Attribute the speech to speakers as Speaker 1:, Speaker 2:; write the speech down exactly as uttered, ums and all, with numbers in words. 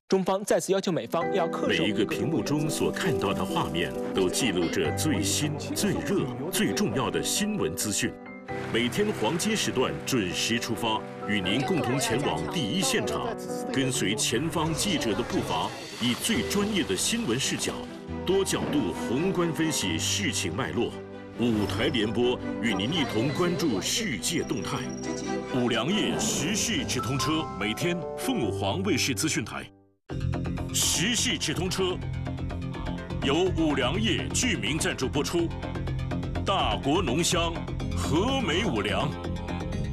Speaker 1: 中方再次要求美方要恪守
Speaker 2: 每一个屏幕中所看到的画面，都记录着最新、最热、最重要的新闻资讯。每天黄金时段准时出发，与您共同前往第一现场，跟随前方记者的步伐，以最专业的新闻视角，多角度宏观分析事情脉络。五台联播与您一同关注世界动态。五粮液时事直通车，每天凤凰卫视资讯台。时事直通车由五粮液居民赞助播出，大国浓香，和美五粮。